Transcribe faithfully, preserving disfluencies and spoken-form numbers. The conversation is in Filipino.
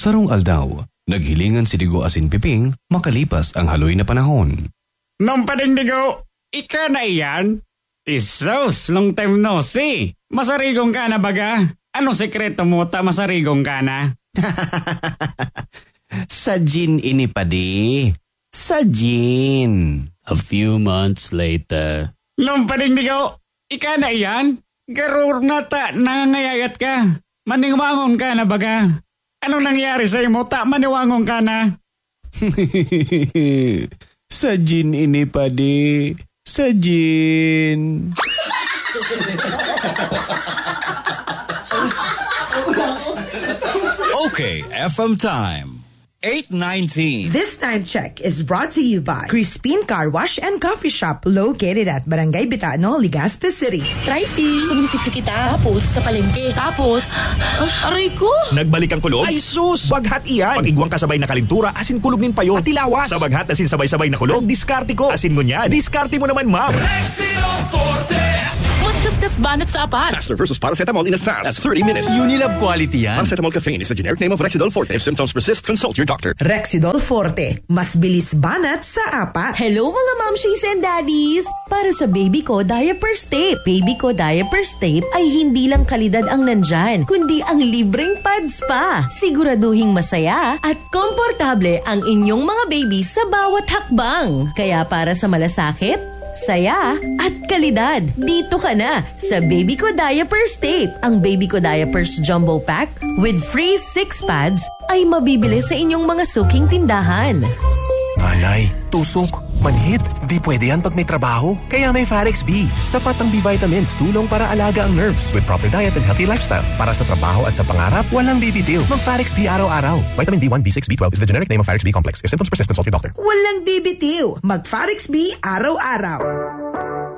Sarong aldaw, naghilingan si Digo asin Piping makalipas ang haloy na panahon. Nung pading Digo, ika na iyan? Isos, long time no see. Masarigong ka na baga? Ano sekreto mo ta masarigong ka na? Sa gin ini padi. Sa gin. A few months later. Nung pading Digo, ika na iyan? Garur na ta, nangangayayat ka. Maningwangon ka na baga? Ano nangyari sa imo ta? Maniwangon ka na? Sa gin ini padi. Sa gin. Okay, F M time. eight nineteen. This time check is brought to you by Crispin Car Wash and Coffee Shop located at Barangay Bitano, Legazpi City. Tri-Fee, sa munisipyo kita, tapos sa palengke, tapos, uh, aray ko. Nagbalik ang kulog? Ay sus! Baghat iyan! Pag-igwang kasabay na kalintura, asin kulog nin payo, at ilawas. Sa baghat asin sabay-sabay na kulog, diskarte ko. Asin ngunyan, diskarte mo naman, ma'am. Rexidol Forte! Kas banat sa apat. Faster versus paracetamol in as fast as thirty minutes. Unilab quality yan. Paracetamol caffeine is the generic name of Rexidol Forte. If symptoms persist, consult your doctor. Rexidol Forte. Mas bilis banat sa apat. Hello mga momshies and daddies! Para sa baby ko diapers tape. Baby ko diapers tape ay hindi lang kalidad ang nandyan, kundi ang libreng pads pa. Siguraduhing masaya at komportable ang inyong mga baby sa bawat hakbang. Kaya para sa malasakit, saya at kalidad, dito ka na sa Baby Ko Diapers Tape. Ang Baby Ko Diapers Jumbo Pack with free six pads ay mabibili sa inyong mga suking tindahan. Alay, tusok, manhid. Di pwede yan pag may trabaho. Kaya may Farex B. Sapat ang B-vitamins, tulong para alaga ang nerves with proper diet and healthy lifestyle. Para sa trabaho at sa pangarap, walang bibitiw. Mag-Farex B araw-araw. Vitamin B one, B six, B twelve is the generic name of Farex B complex. If symptoms persist, consult your doctor. Walang bibitiw. Mag-Farex B araw-araw.